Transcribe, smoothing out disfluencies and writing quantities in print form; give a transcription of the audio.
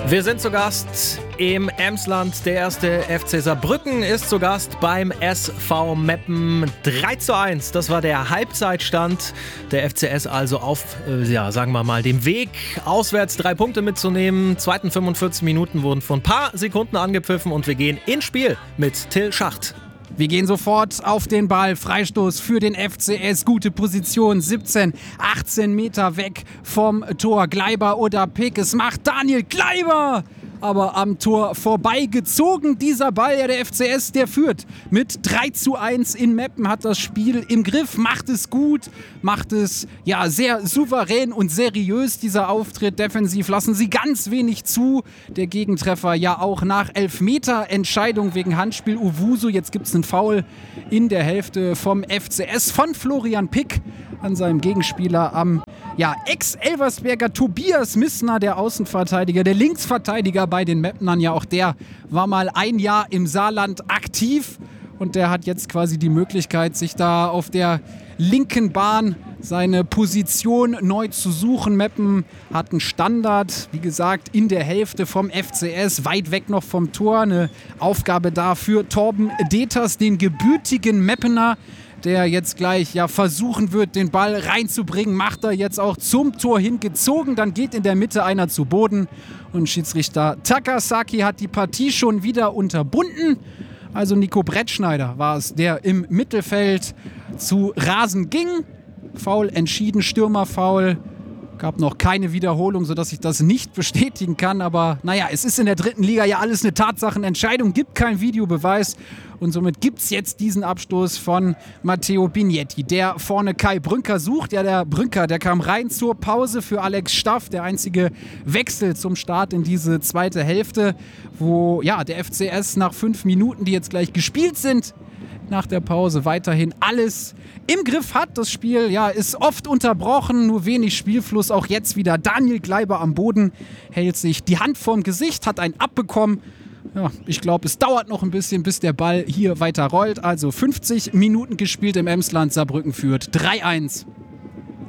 Wir sind zu Gast im Emsland. Der erste FC Saarbrücken ist zu Gast beim SV Meppen. 3:1, das war der Halbzeitstand. Der FCS also auf, sagen wir mal, dem Weg, auswärts 3 Punkte mitzunehmen. Zweiten 45 Minuten wurden vor ein paar Sekunden angepfiffen und wir gehen ins Spiel mit Till Schacht. Wir gehen sofort auf den Ball. Freistoß für den FCS. Gute Position. 17, 18 Meter weg vom Tor. Gleiber oder Pick. Es macht Daniel Gleiber. Aber am Tor vorbeigezogen. Dieser Ball, ja, der FCS, der führt mit 3:1 in Meppen, hat das Spiel im Griff, macht es gut, macht es ja sehr souverän und seriös, dieser Auftritt. Defensiv lassen sie ganz wenig zu. Der Gegentreffer ja auch nach Elfmeter-Entscheidung wegen Handspiel Owusu. Jetzt gibt es einen Foul in der Hälfte vom FCS von Florian Pick an seinem Gegenspieler am Ex-Elversberger Tobias Missner, der Außenverteidiger, der Linksverteidiger bei den Meppenern. Ja, auch der war mal ein Jahr im Saarland aktiv und der hat jetzt quasi die Möglichkeit, sich da auf der linken Bahn seine Position neu zu suchen. Meppen hat einen Standard, wie gesagt, in der Hälfte vom FCS, weit weg noch vom Tor. Eine Aufgabe da für Torben Deters, den gebürtigen Meppener, der jetzt gleich versuchen wird, den Ball reinzubringen. Macht er jetzt auch zum Tor hingezogen. Dann geht in der Mitte einer zu Boden. Und Schiedsrichter Takasaki hat die Partie schon wieder unterbunden. Also Nico Brettschneider war es, der im Mittelfeld zu Rasen ging. Foul entschieden, Stürmerfoul. Gab noch keine Wiederholung, sodass ich das nicht bestätigen kann. Aber es ist in der 3. Liga ja alles eine Tatsachenentscheidung. Gibt keinen Videobeweis. Und somit gibt es jetzt diesen Abstoß von Matteo Bignetti, der vorne Kai Brünker sucht. Ja, der Brünker, der kam rein zur Pause für Alex Staff. Der einzige Wechsel zum Start in diese zweite Hälfte, wo der FCS nach 5 Minuten, die jetzt gleich gespielt sind, nach der Pause weiterhin alles im Griff hat. Das Spiel ist oft unterbrochen, nur wenig Spielfluss. Auch jetzt wieder Daniel Gleiber am Boden, hält sich die Hand vorm Gesicht, hat einen abbekommen. Ja, ich glaube, es dauert noch ein bisschen, bis der Ball hier weiter rollt. Also 50 Minuten gespielt im Emsland, Saarbrücken führt 3:1.